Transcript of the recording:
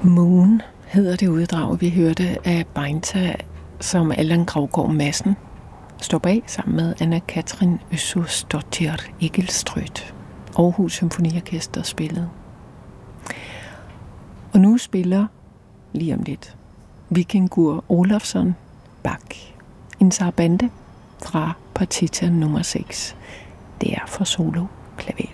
Moon hedder det uddrag, vi hørte af Beinta, som Allan Gravgaard Madsen står bag sammen med Anna-Katrin Øssursdottir Egilstrøt. Aarhus Symfoniorkester spillede. Og nu spiller lige om lidt Vikingur Olafsson Bach, en sarabande fra partita nummer 6. Det er for solo klaver.